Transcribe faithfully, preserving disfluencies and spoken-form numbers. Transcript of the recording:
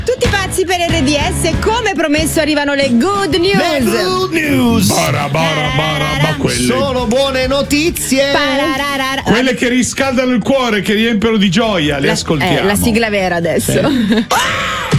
Tutti pazzi per R D S, come promesso arrivano le good news. Le good news. Bara, bara, bara, ma quelle. Sono buone notizie. Pararara. Quelle che riscaldano il cuore, che riempiono di gioia, le la, ascoltiamo. eh, la sigla vera adesso. Sì.